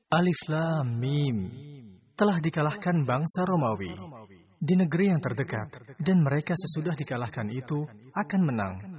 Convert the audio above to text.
Alif Lam Mim. Telah dikalahkan bangsa Romawi di negeri yang terdekat, dan mereka sesudah dikalahkan itu akan menang.